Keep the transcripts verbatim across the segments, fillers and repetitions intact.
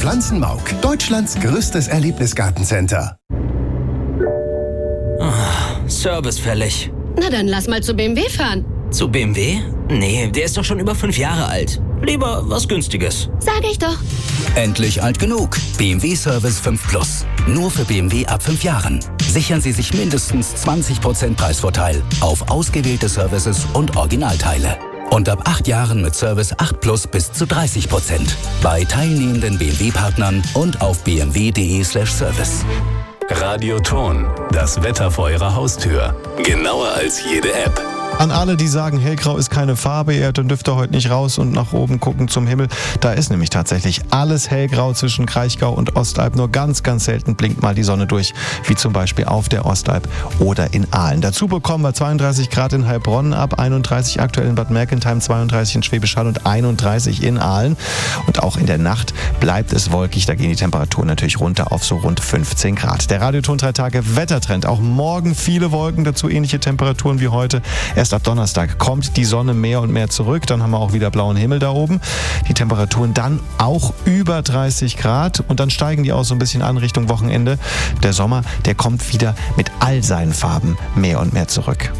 Pflanzenmauk, Deutschlands größtes Erlebnisgartencenter. Oh, Service fällig. Na dann lass mal zu B M W fahren. Zu B M W? Nee, der ist doch schon über fünf Jahre alt. Lieber was Günstiges. Sag ich doch. Endlich alt genug. B M W Service fünf Plus. Nur für B M W ab fünf Jahren. Sichern Sie sich mindestens zwanzig Prozent Preisvorteil auf ausgewählte Services und Originalteile. Und ab acht Jahren mit Service acht Plus bis zu dreißig Prozent. Bei teilnehmenden B M W-Partnern und auf b m w punkt d e slash service. Radioton, das Wetter vor Ihrer Haustür. Genauer als jede App. An alle, die sagen, hellgrau ist keine Farbe, ihr dann dürft ihr heute nicht raus und nach oben gucken zum Himmel. Da ist nämlich tatsächlich alles hellgrau zwischen Kraichgau und Ostalb. Nur ganz, ganz selten blinkt mal die Sonne durch, wie zum Beispiel auf der Ostalb oder in Aalen. Dazu bekommen wir zweiunddreißig Grad in Heilbronn ab, einunddreißig aktuell in Bad Mergentheim, zweiunddreißig in Schwäbisch Hall und einunddreißig in Aalen. Und auch in der Nacht bleibt es wolkig, da gehen die Temperaturen natürlich runter auf so rund fünfzehn Grad. Der Radioton drei Tage Wettertrend. Auch morgen viele Wolken, dazu ähnliche Temperaturen wie heute. Erst ab Donnerstag kommt die Sonne mehr und mehr zurück. Dann haben wir auch wieder blauen Himmel da oben. Die Temperaturen dann auch über dreißig Grad. Und dann steigen die auch so ein bisschen an Richtung Wochenende. Der Sommer, der kommt wieder mit all seinen Farben mehr und mehr zurück.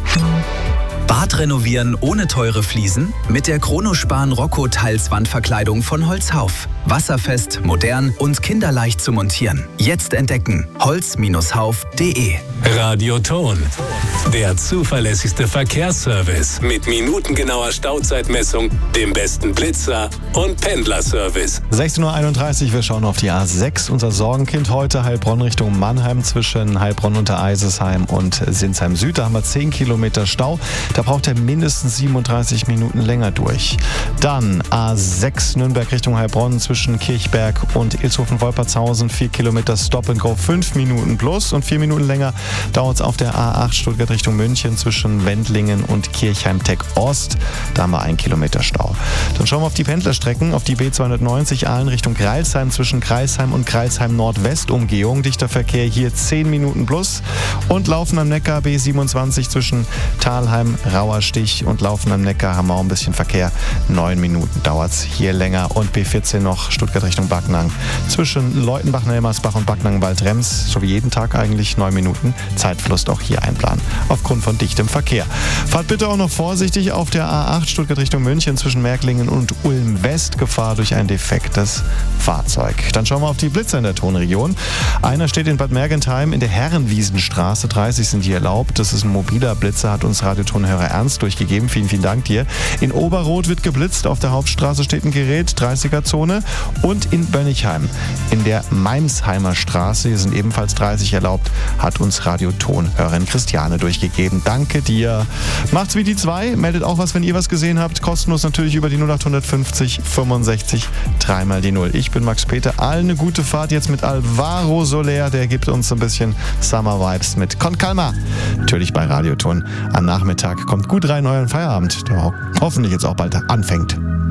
Bad renovieren ohne teure Fliesen? Mit der Kronospan Rocco Teilswandverkleidung von Holzhauf. Wasserfest, modern und kinderleicht zu montieren. Jetzt entdecken. holz Hauf punkt de. Radioton, der zuverlässigste Verkehrsservice mit minutengenauer Stauzeitmessung, dem besten Blitzer und Pendlerservice. sechzehn Uhr einunddreißig, wir schauen auf die A sechs. Unser Sorgenkind heute Heilbronn Richtung Mannheim zwischen Heilbronn unter Eisesheim und Sinsheim Süd. Da haben wir zehn Kilometer Stau. Da braucht er mindestens siebenunddreißig Minuten länger durch. Dann A sechs Nürnberg Richtung Heilbronn zwischen Kirchberg und Ilshofen-Wolpertshausen. vier Kilometer Stop and Go, fünf Minuten plus und vier Minuten länger dauert es auf der A acht Stuttgart Richtung München zwischen Wendlingen und Kirchheim-Tech Ost. Da haben wir einen Kilometer Stau. Dann schauen wir auf die Pendlerstrecken, auf die B zweihundertneunzig Aalen Richtung Greilsheim zwischen Kreisheim und Kreisheim Nordwest Umgehung. Dichter Verkehr hier zehn Minuten plus. Und Laufen am Neckar B siebenundzwanzig zwischen Thalheim, Rauerstich und Laufen am Neckar haben wir auch ein bisschen Verkehr. neun Minuten dauert es hier länger. Und B vierzehn noch Stuttgart Richtung Backnang zwischen Leutenbach, Nelmersbach und Backnang-Waldrems, so wie jeden Tag eigentlich neun Minuten. Zeitverlust auch hier einplanen, aufgrund von dichtem Verkehr. Fahrt bitte auch noch vorsichtig auf der A acht Stuttgart Richtung München zwischen Märklingen und Ulm West. Gefahr durch ein defektes Fahrzeug. Dann schauen wir auf die Blitzer in der Tonregion. Einer steht in Bad Mergentheim in der Herrenwiesenstraße. dreißig sind hier erlaubt. Das ist ein mobiler Blitzer, hat uns Radiotonhörer Ernst durchgegeben. Vielen, vielen Dank dir. In Oberroth wird geblitzt. Auf der Hauptstraße steht ein Gerät, dreißiger-Zone. Und in Bönnigheim in der Meimsheimer Straße, hier sind ebenfalls dreißig erlaubt, hat uns Radiotonhörerin Christiane durchgegeben. Danke dir. Macht's wie die zwei. Meldet auch was, wenn ihr was gesehen habt. Kostenlos natürlich über die null acht fünfzig fünfundsechzig dreimal die null. Ich bin Max Peter. Allen eine gute Fahrt jetzt mit Alvaro Soler. Der gibt uns so ein bisschen Summer Vibes mit Con Calma. Natürlich bei Radioton. Am Nachmittag kommt gut rein euren Feierabend, der ho- hoffentlich jetzt auch bald anfängt.